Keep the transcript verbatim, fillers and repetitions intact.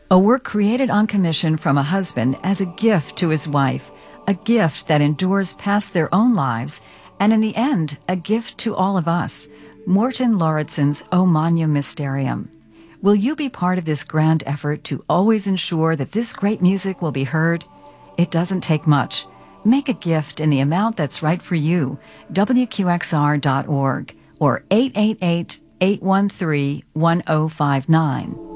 A work created on commission from a husband as a gift to his wife, a gift that endures past their own lives, and in the end, a gift to all of us. Morton Lauritson's O Magnum Mysterium. Will you be part of this grand effort to always ensure that this great music will be heard? It doesn't take much. Make a gift in the amount that's right for you. W Q X R dot org or eight eight eight, eight one three, one zero five nine.